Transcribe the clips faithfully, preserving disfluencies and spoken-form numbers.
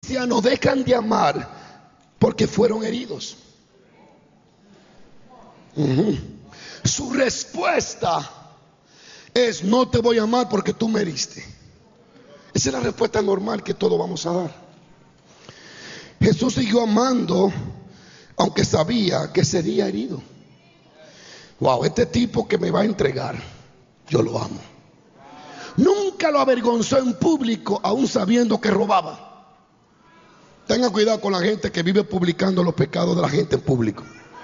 cristianos dejan de amar porque fueron heridos. Uh-huh. Su respuesta es: no te voy a amar porque tú me heriste. Esa es la respuesta normal que todos vamos a dar. Jesús siguió amando aunque sabía que sería herido. Wow, este tipo que me va a entregar, yo lo amo. Nunca lo avergonzó en público, aún sabiendo que robaba. Tenga cuidado con la gente que vive publicando los pecados de la gente en público.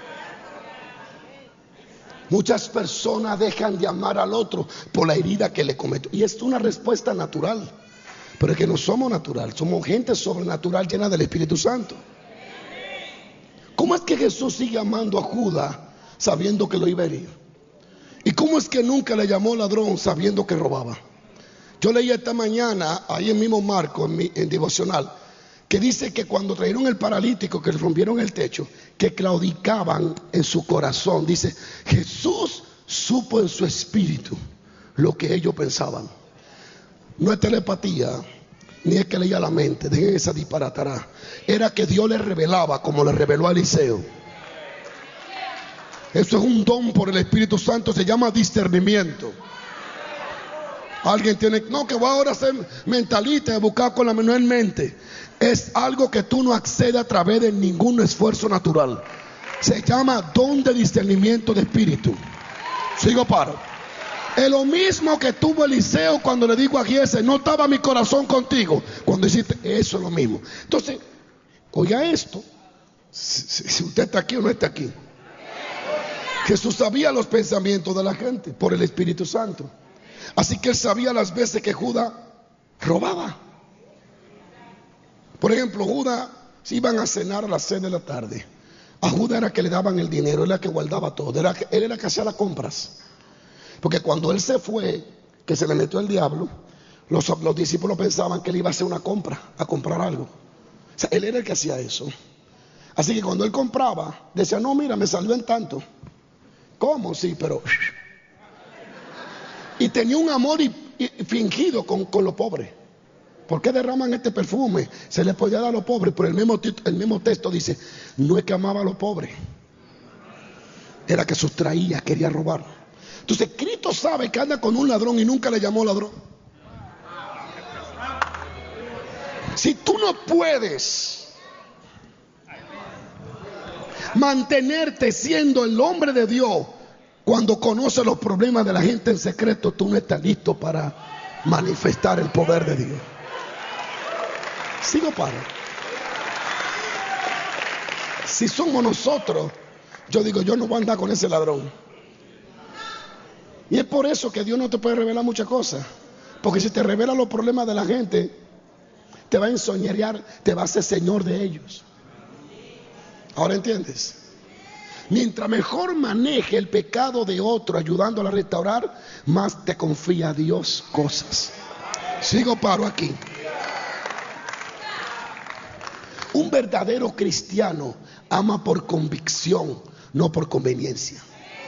Muchas personas dejan de amar al otro por la herida que le cometió. Y es una respuesta natural. Pero es que no somos natural, somos gente sobrenatural llena del Espíritu Santo. ¿Cómo es que Jesús sigue amando a Judas sabiendo que lo iba a herir? ¿Y cómo es que nunca le llamó ladrón sabiendo que robaba? Yo leí esta mañana, ahí en mismo Marco, en mi en devocional, que dice que cuando trajeron el paralítico, que le rompieron el techo, que claudicaban en su corazón. Dice, Jesús supo en su espíritu lo que ellos pensaban. No es telepatía, ni es que leía la mente, dejen esa disparatará. Era que Dios le revelaba como le reveló a Eliseo. Eso es un don por el Espíritu Santo, se llama discernimiento. Alguien tiene, no, que voy ahora a ser mentalista y buscar con la menor mente. Es algo que tú no accedes a través de ningún esfuerzo natural. Se llama don de discernimiento de espíritu. Sigo paro. Es lo mismo que tuvo Eliseo cuando le dijo a Giese, no estaba mi corazón contigo. Cuando hiciste eso, es lo mismo. Entonces, oiga esto, si, si usted está aquí o no está aquí. Jesús sabía los pensamientos de la gente por el Espíritu Santo. Así que él sabía las veces que Judas robaba. Por ejemplo, Judas, si iban a cenar a las seis de la tarde, a Judas era que le daban el dinero, él era que guardaba todo, era que, él era que hacía las compras. Porque cuando él se fue, que se le metió el diablo, los, los discípulos pensaban que él iba a hacer una compra, a comprar algo. O sea, él era el que hacía eso. Así que cuando él compraba, decía, no, mira, me salió en tanto. ¿Cómo? Sí, pero... Y tenía un amor y, y, fingido con, con los pobres. ¿Por qué derraman este perfume? Se le podía dar a los pobres, pero el mismo, el mismo texto dice, no es que amaba a los pobres, era que sustraía, quería robar. Entonces Cristo sabe que anda con un ladrón y nunca le llamó ladrón. Si tú no puedes mantenerte siendo el hombre de Dios cuando conoces los problemas de la gente en secreto, tú no estás listo para manifestar el poder de Dios. Sigo para. Si somos nosotros, yo digo, yo no voy a andar con ese ladrón. Y es por eso que Dios no te puede revelar muchas cosas. Porque si te revela los problemas de la gente, te va a ensoñerear, te va a hacer señor de ellos. ¿Ahora entiendes? Mientras mejor maneje el pecado de otro ayudándolo a restaurar, más te confía a Dios cosas. Sigo paro aquí. Un verdadero cristiano ama por convicción, no por conveniencia.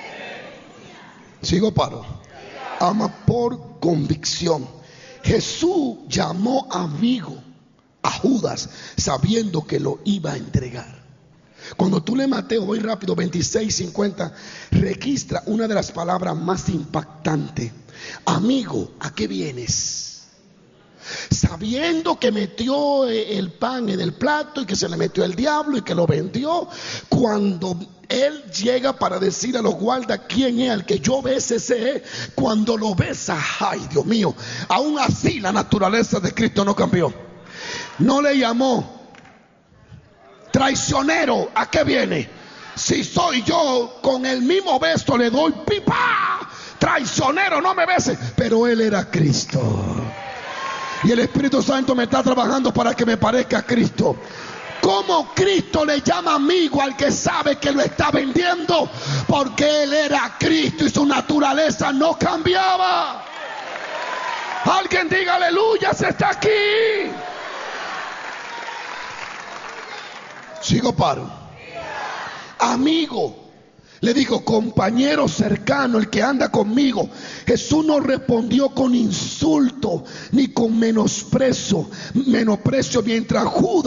Sigo paro. Ama por convicción. Jesús llamó amigo a Judas sabiendo que lo iba a entregar. Cuando tú lees Mateo, voy rápido, veintiséis cincuenta, registra una de las palabras más impactantes. Amigo, ¿a qué vienes? Sabiendo que metió el pan en el plato y que se le metió el diablo y que lo vendió. Cuando él llega para decir a los guardas quién es el que yo bese, ese es. Cuando lo besa, ay Dios mío, aún así la naturaleza de Cristo no cambió. No le llamó traicionero. ¿A qué viene? Si soy yo, con el mismo beso le doy pipa. Traicionero, no me beses. Pero él era Cristo. Y el Espíritu Santo me está trabajando para que me parezca a Cristo. ¿Cómo Cristo le llama amigo al que sabe que lo está vendiendo? Porque él era Cristo y su naturaleza no cambiaba. Alguien diga aleluya, se está aquí. Sigo paro. Amigo. Le dijo, compañero cercano, el que anda conmigo. Jesús no respondió con insulto ni con menosprecio, menosprecio mientras Judas